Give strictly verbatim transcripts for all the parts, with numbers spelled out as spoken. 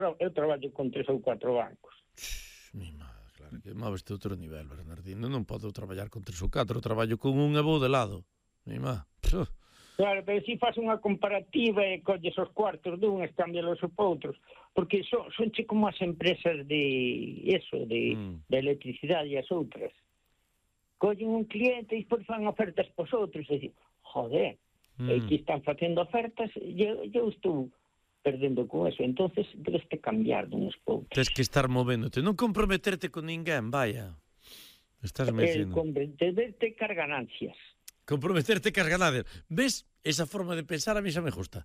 eu traballo con tres ou cuatro bancos. Mi madre, claro, que moveste outro nivel, Bernardino. Non podo traballar con tres ou catro, traballo con un e vou de lado. Mi má. Claro, pero se faz unha comparativa e colles os cuartos dun e cambialos por outros, porque son, son che como as empresas de eso, de, mm. de electricidade e as outras. Collen un cliente e depois fan ofertas pos outros e dicen, joder, mm. e que están facendo ofertas e eu estou perdendo con eso. Entonces debes te cambiar duns poucos. Tens que estar movéndote, non comprometerte con ninguén, vaya. Estás me dicindo. Comprometerte car ganancias. Comprometerte cas ganancias. Ves? Esa forma de pensar a mí xa me gusta.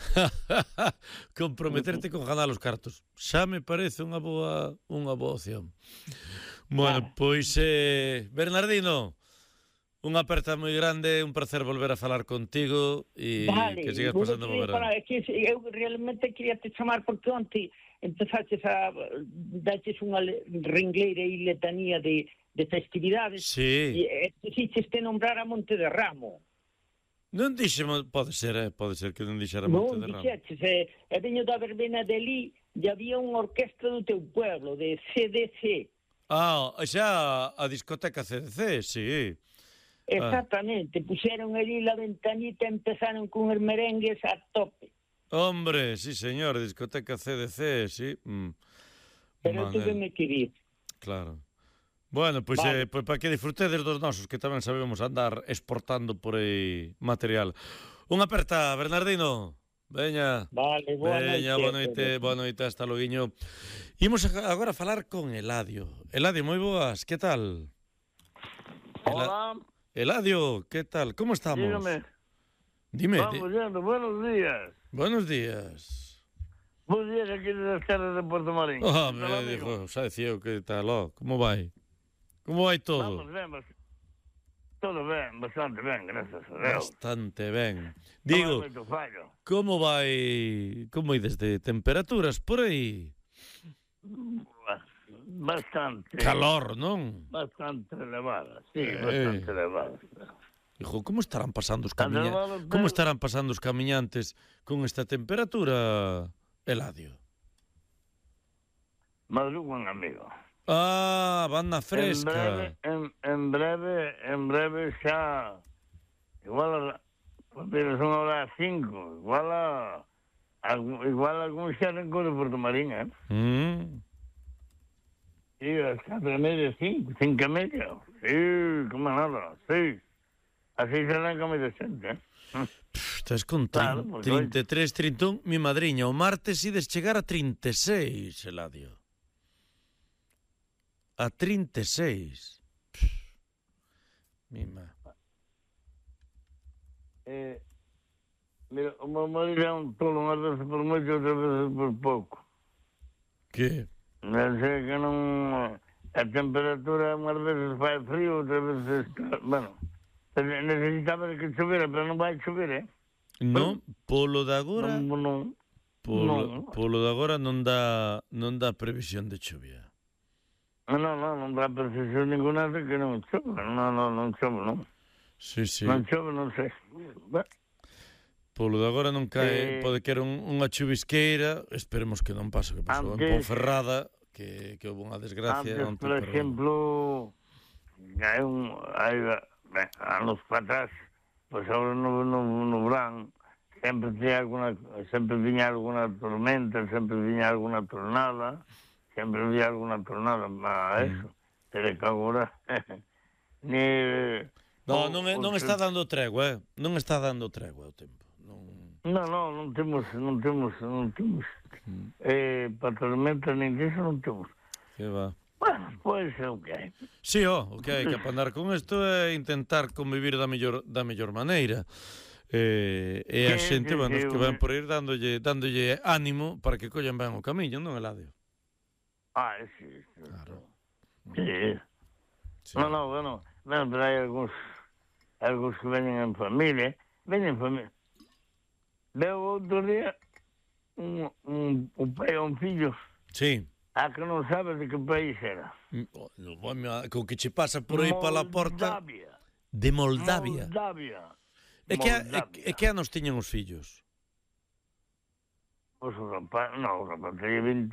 Comprometerte con ganar os cartos. Xa me parece unha boa unha boa opción. Bueno, ah. pois eh, Bernardino, unha aperta moi grande, un placer volver a falar contigo e vale, que sigas pasando moi ben. É que eu realmente quería te chamar porque onte empezaches a daches unha ringleira e letanía de, de festividades sí. e dixeches te nombrar a Monte de Ramo. Non dixemos, pode ser, eh, pode ser que non dixera Monte de Ramo. Non dixeches, eh, e veño da verbena de Lí e había unha orquestra do teu pueblo, de C D C. Ah, xa a discoteca C D C, sí. Exactamente, ah. puxeron ali la ventanita e empezaron con os merengues a tope. Hombre, sí señor, discoteca C D C, sí. Mm. Pero tuve me que ir. Claro. Bueno, pois pues, vale. eh, pues, para que disfrutedes dos nosos, que tamén sabemos andar exportando por aí material. Unha aperta, Bernardino. Veña. Vale, boa Veña, noite. boa noite, boa noite, hasta loguiño. Imos agora a falar con Eladio. Eladio, moi boas, que tal? Hola. Eladio, que tal? Como estamos? Dígame. Dime. Vamos yendo, buenos días. Buenos días. Buenos días aquí das terras de Puerto Marín. Oh, me dijo, xa decía eu que tal, oh, como vai? Como vai todo? Vamos ben, mas... todo ben, bastante ben, gracias a Deus. Bastante ben. Digo, no como vai, como vai desde temperaturas por aí? Bastante. Calor, non? Bastante elevada, sí, eh. bastante elevada. Hijo, como estarán pasando os camiñantes? Como estarán pasando os camiñantes con esta temperatura, Eladio? Madrugan, amigo. Ah, banda fresca. En breve, en, en breve, en breve xa igual a, pues, son ahora cinco, igual a, a igual a algún xa renco de Puerto Marín, eh? Mm. Sí, as catro e media, cinco, cinco e media. Sí, como nada, seis. Así se arranca medio xente, eh? Estás con claro, pues, trinta e tres, trinta e un, mi madriña. O martes ides chegar a trinta e seis, Eladio. A trinta e seis. Mima. Eh, mira, o meu marido é un tolo, unhas veces por moito, outras veces por pouco. Que? Non sei que non... A temperatura unhas veces fai frío, outras veces... Bueno, necesitaba que chovera, pero non vai chover, eh? Non, polo de agora... Non, non. Polo, non. polo de agora non dá, non dá previsión de chuvia. Non, non, non, non dá precisión ninguna de que non chove. Non, non, non chove, non. Sí, sí. Non chove, non sei. Polo de agora non cae, eh, pode que era un, unha chuvisqueira, esperemos que non pase, que pasou antes, en Ponferrada, que, que houve unha desgracia. Antes, onte, por pero... exemplo, hai un, hai, ben, anos para atrás, pois agora no, no, no verán, sempre tinha alguna, sempre viña alguna tormenta, sempre viña alguna tornada, sempre había alguna tornada, mas eso, mm. pero que agora ni... No, non, é, non está dando tregua, eh? Non está dando tregua o tempo. Non, non, non, non temos, non temos, non temos, mm. eh, para tormenta nin disso non temos. Que va. Bueno, pois é o que hai. Sí, oh, o que hai que andar con isto é intentar convivir da mellor, da mellor maneira. Eh, e a sí, xente, sí, bueno, sí, que van por ir dándolle, dándolle ánimo para que collan ben o camiño, non, Eladio? Ah, sí, sí. Claro. Sí. sí. No, no, bueno, bueno, pero hai algúns, algúns que veñen en familia, veñen en familia. Veo outro día un, un, un pai e un fillo. Sí. A que non sabe de que país era. Co que che pasa por aí para a porta... Moldavia. De Moldavia. Moldavia. E que, e, e que anos tiñan os fillos? Pois o rapaz, non, o rapaz teña vinte